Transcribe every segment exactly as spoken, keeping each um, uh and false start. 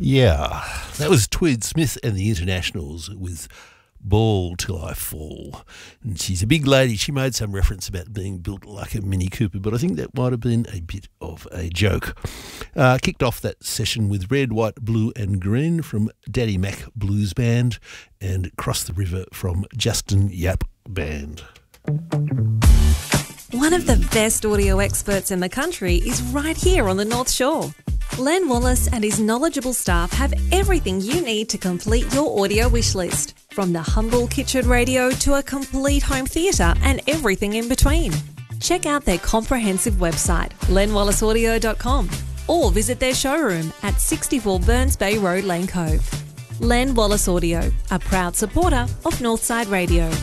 Yeah, that was Tweed Smith and the Internationals with Ball Till I Fall. And she's a big lady. She made some reference about being built like a Mini Cooper, but I think that might have been a bit of a joke. Uh, kicked off that session with Red, White, Blue and Green from Daddy Mac Blues Band and Cross the River from Justin Yap Band. One of the best audio experts in the country is right here on the North Shore. Len Wallace and his knowledgeable staff have everything you need to complete your audio wish list, from the humble kitchen radio to a complete home theatre and everything in between. Check out their comprehensive website, len wallace audio dot com, or visit their showroom at sixty-four Burns Bay Road, Lane Cove. Len Wallace Audio, a proud supporter of Northside Radio.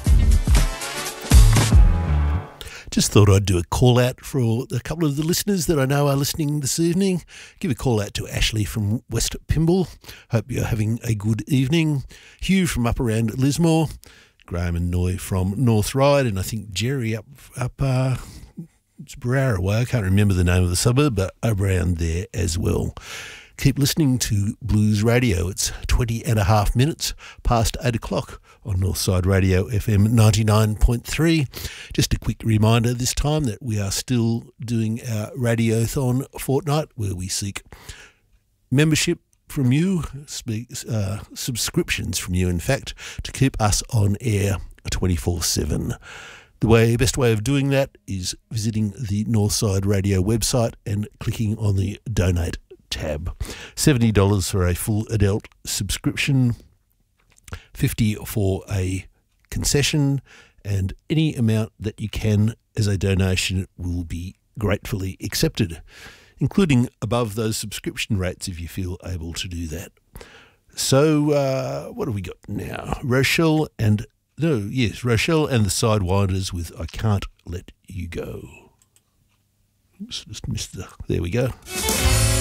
Just thought I'd do a call out for a couple of the listeners that I know are listening this evening. Give a call out to Ashley from West Pymble. Hope you're having a good evening. Hugh from up around Lismore. Graham and Noy from North Ryde. And I think Jerry up up uh, Barara way. I can't remember the name of the suburb, but around there as well. Keep listening to Blues Radio. It's twenty and a half minutes past eight o'clock on Northside Radio F M ninety-nine point three. Just a quick reminder this time that we are still doing our Radiothon fortnight, where we seek membership from you, uh, subscriptions from you, in fact, to keep us on air twenty-four seven. The way, best way of doing that is visiting the Northside Radio website and clicking on the Donate tab. seventy dollars for a full adult subscription, fifty dollars for a concession, and any amount that you can as a donation will be gratefully accepted, including above those subscription rates if you feel able to do that. So uh, what have we got now? Rochelle and, no, yes, Rochelle and the Sidewinders with I Can't Let You Go. Oops, just missed the, there we go.